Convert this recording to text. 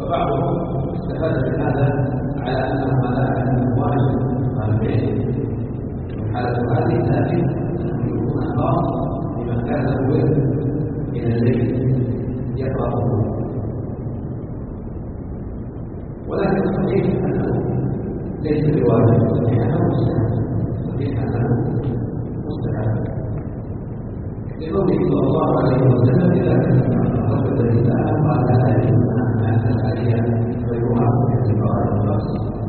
فبعضهم استفاد من هذا على أنه ما لا أنه واجب البيت، والحالة هذه لكن أنه يكون خاص بمن كان له من الليل يقرأه. ولكن الصحيح أنه ليس بواجب، صحيح أنه مستحب، صحيح أنه مستحب لقوله صلى الله عليه وسلم: إذا كان الرجل النساء قال لا يجوز أن تعتد عليها غيرها باعتبار النفس.